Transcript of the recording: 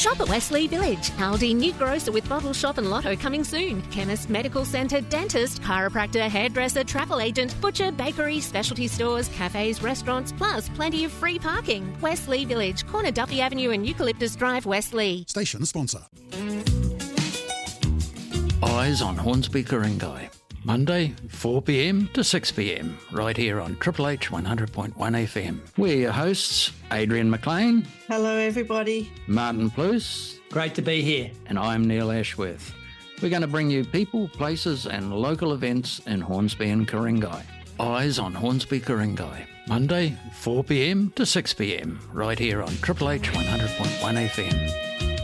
Shop at Wesley Village. Aldi new grocer with bottle shop and lotto coming soon. Chemist, medical centre, dentist, chiropractor, hairdresser, travel agent, butcher, bakery, specialty stores, cafes, restaurants, plus plenty of free parking. Wesley Village, corner Duffy Avenue and Eucalyptus Drive, Wesley. Station sponsor. Eyes on Hornsby Ku-ring-gai. Monday, 4pm to 6pm, right here on Triple H 100.1 FM. We're your hosts, Adrian McLean. Hello, everybody. Martin Pluce. Great to be here. And I'm Neil Ashworth. We're going to bring you people, places and local events in Hornsby and Ku-ring-gai. Eyes on Hornsby Ku-ring-gai. Monday, 4pm to 6pm, right here on Triple H 100.1 FM.